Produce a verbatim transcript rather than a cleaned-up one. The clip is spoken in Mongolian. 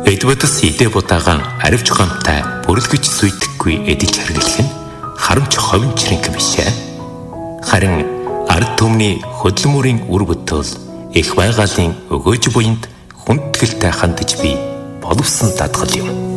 Эдвардс идэ будагаан аривч гомтай бүрлгэж сүйтгэхгүй эдэж хэрглэх нь харамч ховинчринг бишээ. Харин ард түмний хөдөлмөрийн үр бүтөөл их байгалийн өгөөж буйнд хүндэтгэлтэй хандаж би боловсон дадгал юм.